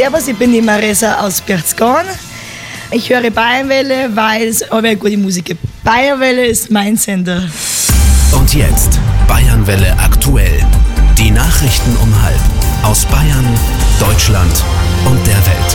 Servus, ich bin die Marisa aus Berchtesgaden. Ich höre Bayernwelle, weil es aber gute Musik gibt. Bayernwelle ist mein Sender. Und jetzt Bayernwelle aktuell. Die Nachrichten um 12:30 aus Bayern, Deutschland und der Welt.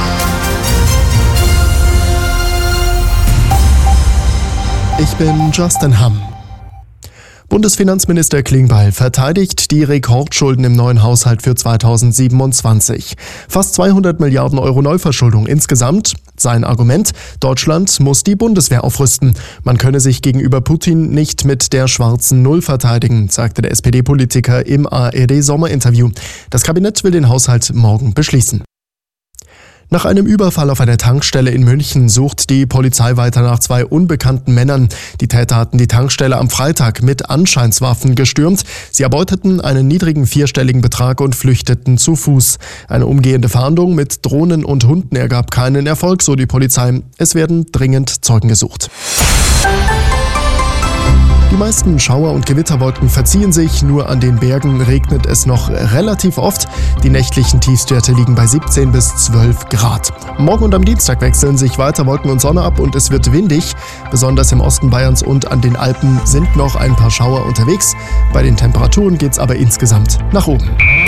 Ich bin Justin Hamm. Bundesfinanzminister Klingbeil verteidigt die Rekordschulden im neuen Haushalt für 2027. Fast 200 Milliarden Euro Neuverschuldung insgesamt. Sein Argument: Deutschland muss die Bundeswehr aufrüsten. Man könne sich gegenüber Putin nicht mit der schwarzen Null verteidigen, sagte der SPD-Politiker im ARD-Sommerinterview. Das Kabinett will den Haushalt morgen beschließen. Nach einem Überfall auf eine Tankstelle in München sucht die Polizei weiter nach 2 unbekannten Männern. Die Täter hatten die Tankstelle am Freitag mit Anscheinswaffen gestürmt. Sie erbeuteten einen niedrigen 4-stelligen Betrag und flüchteten zu Fuß. Eine umgehende Fahndung mit Drohnen und Hunden ergab keinen Erfolg, so die Polizei. Es werden dringend Zeugen gesucht. Die meisten Schauer- und Gewitterwolken verziehen sich, nur an den Bergen regnet es noch relativ oft. Die nächtlichen Tiefstwerte liegen bei 17 bis 12 Grad. Morgen und am Dienstag wechseln sich weiter Wolken und Sonne ab und es wird windig. Besonders im Osten Bayerns und an den Alpen sind noch ein paar Schauer unterwegs. Bei den Temperaturen geht's aber insgesamt nach oben.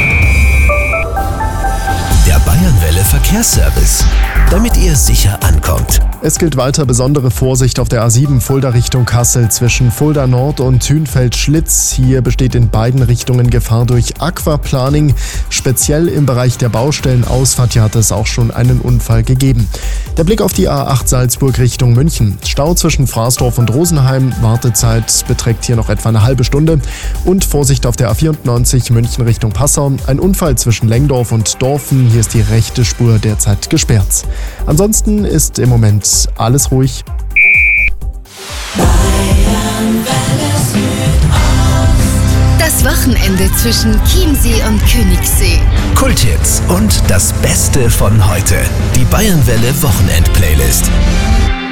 Der Bayernwelle Verkehrsservice, damit ihr sicher ankommt. Es gilt weiter besondere Vorsicht auf der A7 Fulda Richtung Kassel zwischen Fulda Nord und Thünfeld-Schlitz. Hier besteht in beiden Richtungen Gefahr durch Aquaplaning. Speziell im Bereich der Baustellenausfahrt hier hat es auch schon einen Unfall gegeben. Der Blick auf die A8 Salzburg Richtung München. Stau zwischen Fraßdorf und Rosenheim. Wartezeit beträgt hier noch etwa eine halbe Stunde. Und Vorsicht auf der A94 München Richtung Passau. Ein Unfall zwischen Lengdorf und Dorfen. Hier ist die rechte Spur derzeit gesperrt. Ansonsten ist im Moment alles ruhig. Das Wochenende zwischen Chiemsee und Königssee. Kulthits und das Beste von heute. Die Bayernwelle Wochenend-Playlist.